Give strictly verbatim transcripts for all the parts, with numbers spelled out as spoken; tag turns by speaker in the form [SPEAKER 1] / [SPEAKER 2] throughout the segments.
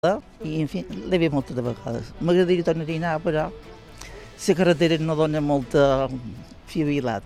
[SPEAKER 1] i, en fi, l'he vist moltes de vegades. M'agradaria tornar-hi a anar, però la carretera no dona molta fiabilitat.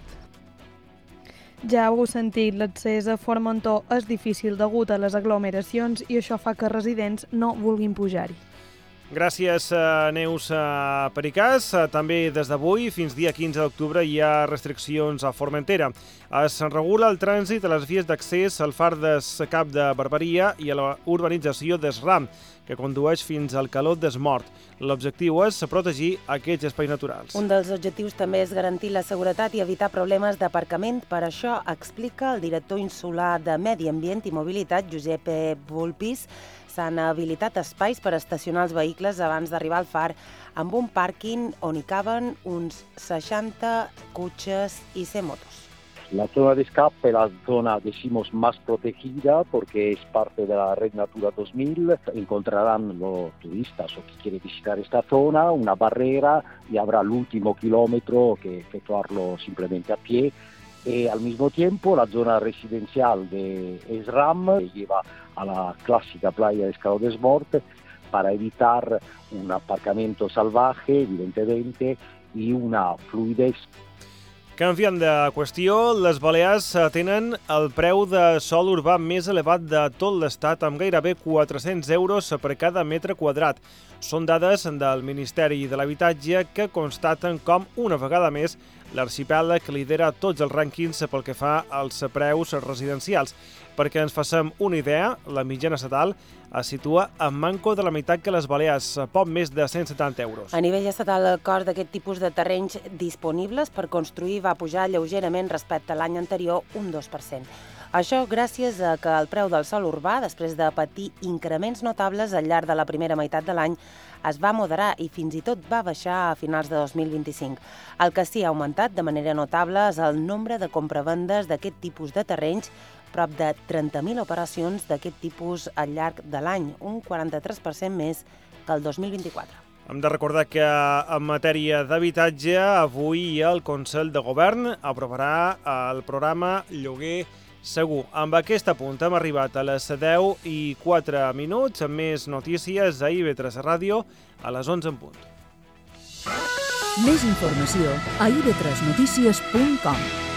[SPEAKER 2] Ja heu sentit, l'accés a Formentor és difícil degut a les aglomeracions i això fa que residents no vulguin pujar-hi.
[SPEAKER 3] Gràcies, Neus Pericàs. També des d'avui fins dia quinze d'octubre hi ha restriccions a Formentera. Es regula el trànsit a les vies d'accés al far d'Es Cap de Barberia i a la urbanització d'Esram, que condueix fins al Calot d'Es Mort. L'objectiu és protegir aquests espais naturals.
[SPEAKER 4] Un dels objectius també és garantir la seguretat i evitar problemes d'aparcament. Per això, explica el director insular de Medi Ambient i Mobilitat, Josep Volpís, s'han habilitat espais per estacionar els vehicles abans d'arribar al far amb un pàrquing on hi caben uns seixanta cotxes i cent motos.
[SPEAKER 5] La zona de escape es la zona, decimos, más protegida porque es parte de la Red Natura dos mil. Encontrarán los turistas o quien quiere visitar esta zona una barrera y habrá el último kilómetro que efectuarlo simplemente a pie. Y al mismo tiempo la zona residencial de Esram lleva a la clásica playa de Calot d'Es Mort para evitar un aparcamiento salvaje, evidentemente, y una fluidez.
[SPEAKER 3] Canviant de qüestió, les Balears tenen el preu de sòl urbà més elevat de tot l'Estat, amb gairebé quatre-cents euros per cada metre quadrat. Són dades del Ministeri de l'Habitatge que constaten com, una vegada més, l'arxipèlag lidera tots els rànquings pel que fa als preus residencials. Perquè ens facem una idea, la mitjana estatal es situa en manco de la meitat que les Balears, poc més de cent setanta euros.
[SPEAKER 4] A nivell estatal, el cost d'aquest tipus de terrenys disponibles per construir va pujar lleugerament respecte a l'any anterior, un dos per cent. Això gràcies a que el preu del sòl urbà, després de patir increments notables al llarg de la primera meitat de l'any, es va moderar i fins i tot va baixar a finals de dos mil vint-i-cinc. El que sí ha augmentat de manera notable és el nombre de compravendes d'aquest tipus de terrenys, prop de trenta mil operacions d'aquest tipus al llarg de l'any, un quaranta-tres per cent més que el dos mil vint-i-quatre.
[SPEAKER 3] Hem de recordar que en matèria d'habitatge, avui el Consell de Govern aprovarà el programa Lloguer Segur. Amb aquest apunt hem arribat a les deu i quatre minuts, amb més notícies a I V tres Ràdio a les onze en punt.
[SPEAKER 6] Més informació a i ve tres notícies punt com.